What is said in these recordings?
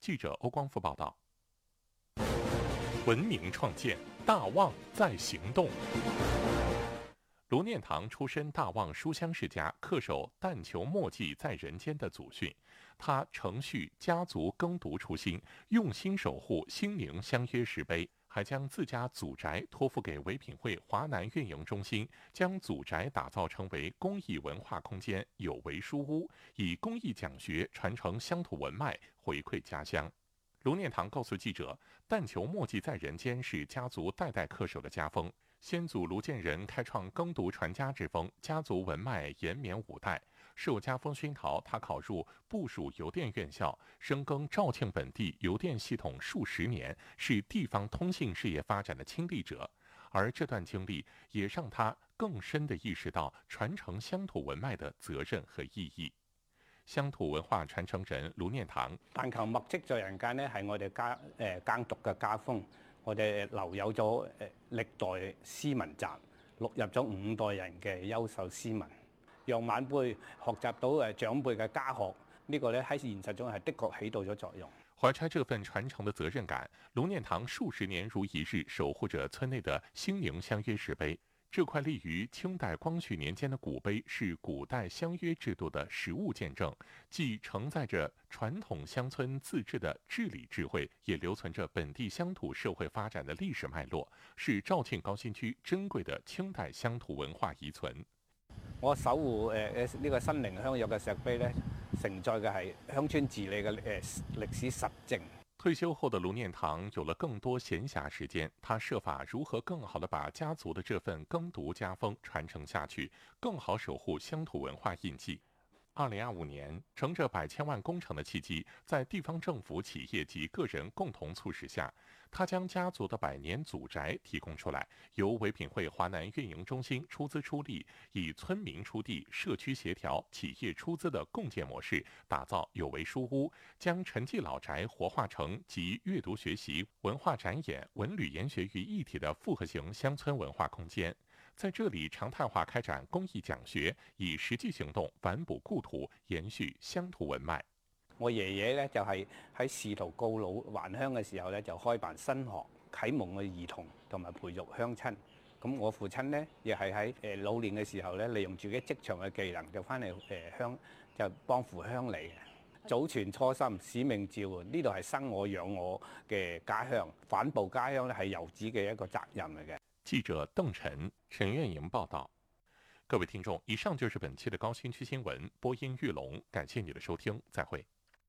记者欧光复报道。文明创建，大望在行动。卢念堂出身大望书香世家，恪守但求墨迹在人间的祖训。他承续家族耕读初心，用心守护兴宁相约石碑，还将自家祖宅托付给唯品会华南运营中心，将祖宅打造成为公益文化空间有为书屋，以公益讲学传承乡土文脉，回馈家乡。卢念堂告诉记者，但求墨迹在人间是家族代代恪守的家风。先祖卢建仁开创耕读传家之风，家族文脉延绵5代。受家风熏陶，他考入部属邮电院校，深耕肇庆本地邮电系统数10年，是地方通信事业发展的亲历者。而这段经历也让他更深地意識到傳承鄉土文脈的責任和意義。鄉土文化傳承人盧念堂， 但求墨跡在人間呢，係我哋耕讀嘅家風。我哋留有咗歷代詩文集，錄入咗5代人嘅優秀詩文，讓晚輩學習到長輩嘅家學，呢個咧喺現實中係的確起到咗作用。 懷揣這份傳承的責任感，盧念堂數十年如一日守護着村內的興寧相約石碑。這塊立於清代光緒年間的古碑是古代相約制度的實物見證，既承載着傳統鄉村自治的治理智慧，也留存着本地鄉土社會發展的歷史脈絡，是肇慶高新區珍貴的清代鄉土文化遺存。 我守護呢個新寧鄉約嘅石碑呢，承載嘅係鄉村治理嘅歷史實證。 退休後的盧念堂有了更多閒暇時間，他設法如何更好地把家族的這份耕讀家風傳承下去，更好守護鄉土文化印記。2025年，乘着100千萬工程的契機，在地方政府、企業及個人共同促使下，他將家族的100年祖宅提供出來，由唯品會華南運營中心出資出力，以村民出地、社區協調、企業出資的共建模式，打造有為書屋，將陳記老宅活化成集閱讀學習、文化展演、文旅研學於一體的複合型鄉村文化空間。在這裡常態化開展公益講學，以實際行動反哺故土，延續鄉土文脈。 我爺爺咧就係喺試圖告老還鄉嘅時候咧，就開辦新學，啟蒙嘅兒童同埋培育鄉親。咁我父親呢，亦係喺老年嘅時候咧，利用自己職場嘅技能就翻嚟鄉，就幫扶鄉里嘅。祖傳初心，使命召喚，呢度係生我養我嘅家鄉，反哺家鄉咧係遊子嘅一個責任嚟嘅。 記者鄧晨、陳月瑩報道。各位聽眾，以上就是本期的高新區新聞，播音玉龍，感謝你的收聽，再會。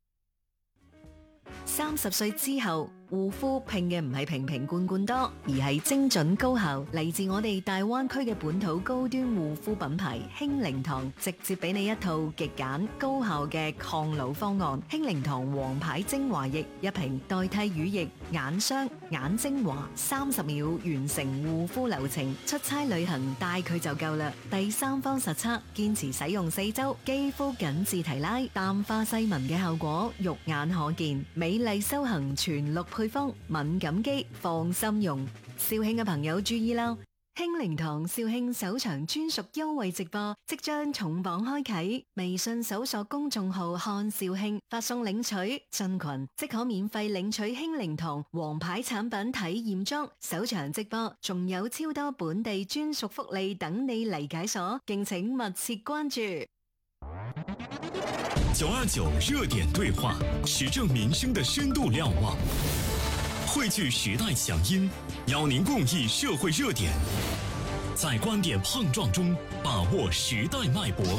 30歲之後，護膚拼嘅唔係瓶瓶罐罐多，而係精準高效。嚟自我哋大灣區嘅本土高端護膚品牌興靈堂，直接俾你一套極簡高效嘅抗老方案。興靈堂王牌精華液一瓶代替乳液、眼霜、眼精華，30秒完成護膚流程。出差旅行帶佢就夠啦。第三方實測，堅持使用4周，肌膚緊緻提拉，淡化細紋嘅效果肉眼可見。美麗修行全6配方，敏感肌放心用。肇慶嘅朋友注意啦！興靈堂肇慶首場專屬優惠直播即將重磅開啟，微信搜索公眾號看肇慶，發送領取進群即可免費領取興靈堂王牌產品體驗裝。首場直播仲有超多本地專屬福利等你嚟解鎖，敬請密切關注。 929熱點對話，時政民生的深度瞭望，匯聚時代響音，邀您共議社會熱點，在觀點碰撞中把握時代脈搏。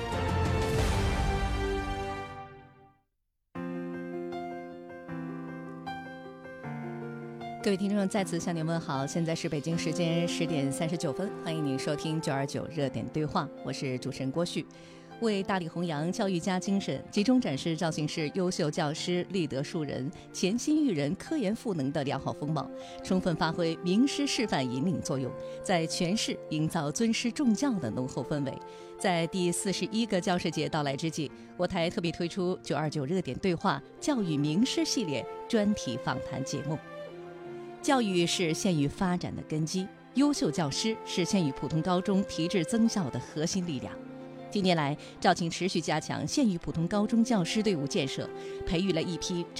各位聽眾，再次向您問好，現在是北京時間10點39分，歡迎您收聽929熱點對話，我是主持人郭旭。為大力弘揚教育家精神，集中展示肇慶市優秀教師立德樹人、潛心育人、科研賦能的良好風貌，充分發揮名師示範引領作用，在全市營造尊師重教的濃厚氛圍。在第41個教師節到來之際，我台特別推出929熱點對話教育名師系列專題訪談節目。教育是縣域發展的根基，優秀教師是縣域普通高中提質增效的核心力量。近年來，肇慶持續加強縣域普通高中教師隊伍建設，培育了一批